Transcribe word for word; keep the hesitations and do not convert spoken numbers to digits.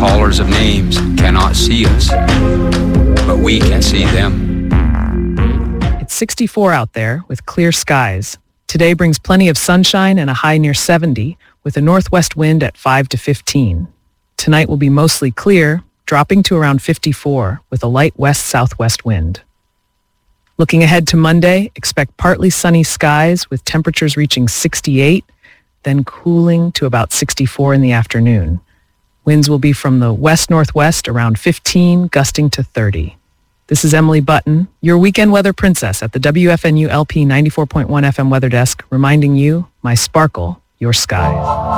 callers of names cannot see us, but we can see them. It's sixty-four out there with clear skies. Today brings plenty of sunshine and a high near seventy, with a northwest wind at five to fifteen. Tonight will be mostly clear, dropping to around fifty-four with a light west-southwest wind. Looking ahead to Monday, expect partly sunny skies with temperatures reaching sixty-eight, then cooling to about sixty-four in the afternoon. Winds will be from the west-northwest around fifteen, gusting to thirty. This is Emily Button, your weekend weather princess at the W F N U L P ninety-four point one F M Weather Desk, reminding you, my sparkle, your skies.